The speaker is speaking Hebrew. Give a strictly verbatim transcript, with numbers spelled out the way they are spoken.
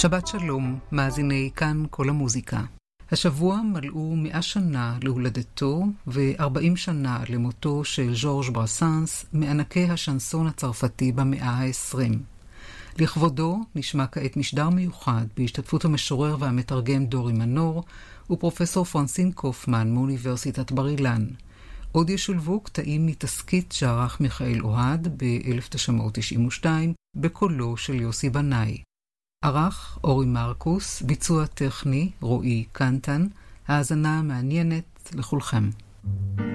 שבת שלום, מאזיני כאן כל המוזיקה. השבוע מלאו מאה שנה להולדתו ו-ארבעים שנה למותו של ז'ורג' ברסנס, מענקי השנסון הצרפתי במאה ה-עשרים. לכבודו נשמע כעת משדר מיוחד בהשתתפות המשורר והמתרגם דורי מנור ופרופסור פרנסין קופמן מאוניברסיטת בר אילן. עוד ישולבו קטעים מתסקית שערך מיכאל אוהד ב-אלף תשע מאות תשעים ושתיים בקולו של יוסי בנאי. ערך אורי מרקוס, ביצוע טכני רועי קנטן. האזנה מעניינת לכולכם.